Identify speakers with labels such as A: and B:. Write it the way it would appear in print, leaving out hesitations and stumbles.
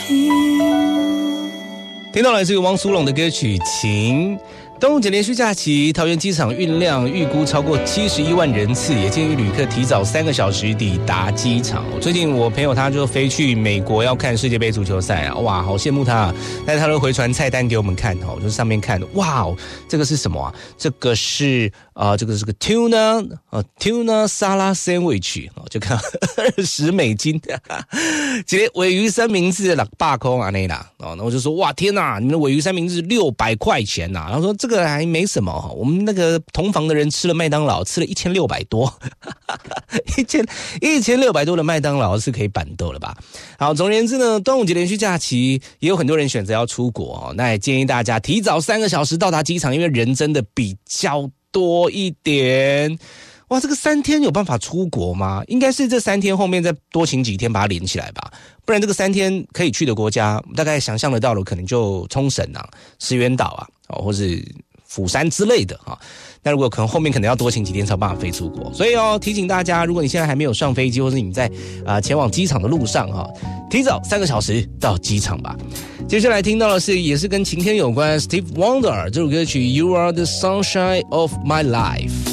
A: 听到来自于汪苏泷的歌曲《情》。端午节连续假期，桃园机场运量预估超过71万人次，也建议旅客提早3个小时抵达机场。最近我朋友他就飞去美国要看世界杯足球赛啊，哇，好羡慕他啊！但是他都回传菜单给我们看哦，就是上面看，哇，这个是什么啊？这个是这个是个 tuna salad sandwich 哦，就看$20，今天鲔鱼三明治600块啊那啦哦，那我就说哇天哪，你们的鲔鱼三明治600块钱呐！然后说这个还没什么，我们那个同房的人吃了麦当劳，吃了1600多，1600多的麦当劳是可以板豆了吧？好，总而言之呢，端午节连续假期也有很多人选择要出国哦，那也建议大家提早3个小时到达机场，因为人真的比较多一点。哇，这个3天有办法出国吗？应该是这3天后面再多请几天把它连起来吧，不然这个3天可以去的国家，大概想象得到的可能就冲绳啊、石垣岛啊，或是釜山之类的啊。那如果可能后面可能要多请几天才有办法飞出国，所以提醒大家，如果你现在还没有上飞机，或是你在前往机场的路上提早3个小时到机场吧。接下来听到的是也是跟晴天有关 Steve Wonder 这首歌曲 You Are the Sunshine of My Life。